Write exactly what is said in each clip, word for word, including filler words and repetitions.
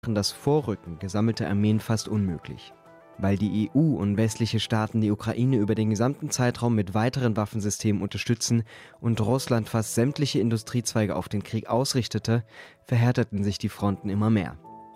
das Vorrücken gesammelter Armeen fast unmöglich. Weil die E U und westliche Staaten die Ukraine über den gesamten Zeitraum mit weiteren Waffensystemen unterstützen und Russland fast sämtliche Industriezweige auf den Krieg ausrichtete, verhärteten sich die Fronten immer mehr.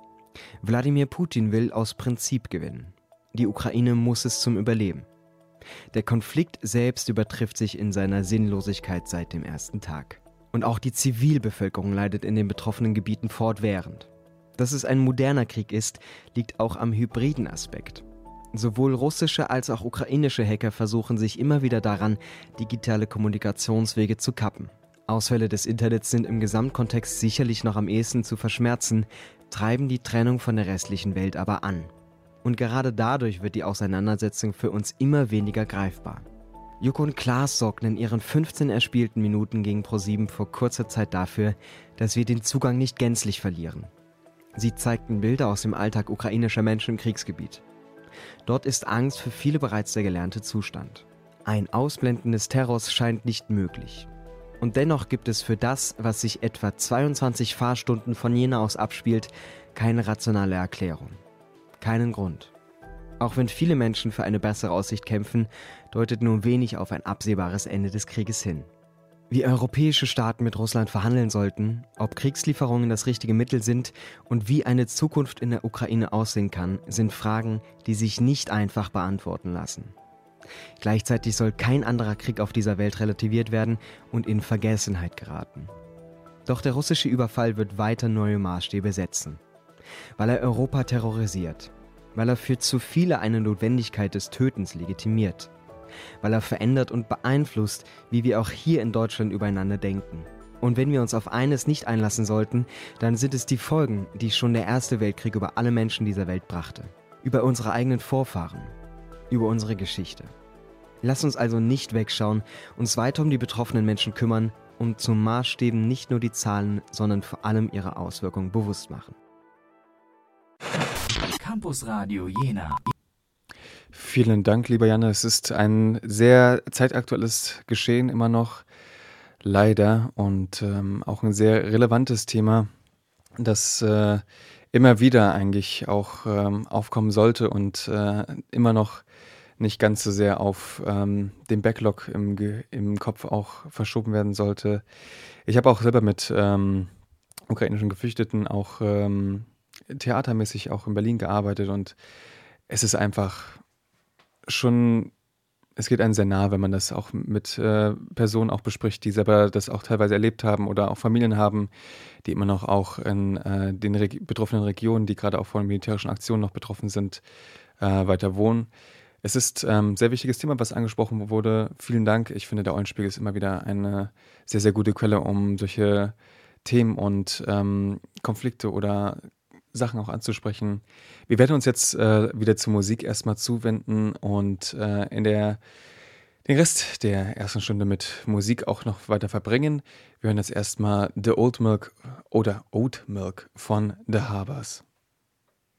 Wladimir Putin will aus Prinzip gewinnen. Die Ukraine muss es zum Überleben. Der Konflikt selbst übertrifft sich in seiner Sinnlosigkeit seit dem ersten Tag. Und auch die Zivilbevölkerung leidet in den betroffenen Gebieten fortwährend. Dass es ein moderner Krieg ist, liegt auch am hybriden Aspekt. Sowohl russische als auch ukrainische Hacker versuchen sich immer wieder daran, digitale Kommunikationswege zu kappen. Ausfälle des Internets sind im Gesamtkontext sicherlich noch am ehesten zu verschmerzen, treiben die Trennung von der restlichen Welt aber an. Und gerade dadurch wird die Auseinandersetzung für uns immer weniger greifbar. Joko und Klaas sorgten in ihren fünfzehn erspielten Minuten gegen ProSieben vor kurzer Zeit dafür, dass wir den Zugang nicht gänzlich verlieren. Sie zeigten Bilder aus dem Alltag ukrainischer Menschen im Kriegsgebiet. Dort ist Angst für viele bereits der gelernte Zustand. Ein Ausblenden des Terrors scheint nicht möglich. Und dennoch gibt es für das, was sich etwa zweiundzwanzig Fahrstunden von Jena aus abspielt, keine rationale Erklärung. Keinen Grund. Auch wenn viele Menschen für eine bessere Aussicht kämpfen, deutet nur wenig auf ein absehbares Ende des Krieges hin. Wie europäische Staaten mit Russland verhandeln sollten, ob Kriegslieferungen das richtige Mittel sind und wie eine Zukunft in der Ukraine aussehen kann, sind Fragen, die sich nicht einfach beantworten lassen. Gleichzeitig soll kein anderer Krieg auf dieser Welt relativiert werden und in Vergessenheit geraten. Doch der russische Überfall wird weiter neue Maßstäbe setzen. Weil er Europa terrorisiert, weil er für zu viele eine Notwendigkeit des Tötens legitimiert, weil er verändert und beeinflusst, wie wir auch hier in Deutschland übereinander denken. Und wenn wir uns auf eines nicht einlassen sollten, dann sind es die Folgen, die schon der Erste Weltkrieg über alle Menschen dieser Welt brachte. Über unsere eigenen Vorfahren, über unsere Geschichte. Lass uns also nicht wegschauen, uns weiter um die betroffenen Menschen kümmern und zum Maßstäben nicht nur die Zahlen, sondern vor allem ihre Auswirkungen bewusst machen. Campus Radio Jena. Vielen Dank, lieber Janne. Es ist ein sehr zeitaktuelles Geschehen immer noch, leider, und ähm, auch ein sehr relevantes Thema, das äh, immer wieder eigentlich auch ähm, aufkommen sollte und äh, immer noch nicht ganz so sehr auf ähm, den Backlog im, Ge- im Kopf auch verschoben werden sollte. Ich habe auch selber mit ähm, ukrainischen Geflüchteten auch ähm, theatermäßig auch in Berlin gearbeitet und es ist einfach schon, es geht einem sehr nah, wenn man das auch mit äh, Personen auch bespricht, die selber das auch teilweise erlebt haben oder auch Familien haben, die immer noch auch in äh, den Reg- betroffenen Regionen, die gerade auch von militärischen Aktionen noch betroffen sind, äh, weiter wohnen. Es ist ein ähm, sehr wichtiges Thema, was angesprochen wurde. Vielen Dank. Ich finde, der Eulenspiegel ist immer wieder eine sehr, sehr gute Quelle, um solche Themen und ähm, Konflikte oder Sachen auch anzusprechen. Wir werden uns jetzt äh, wieder zur Musik erstmal zuwenden und äh, in der den Rest der ersten Stunde mit Musik auch noch weiter verbringen. Wir hören jetzt erstmal The Old Milk oder Oat Milk von The Harbors.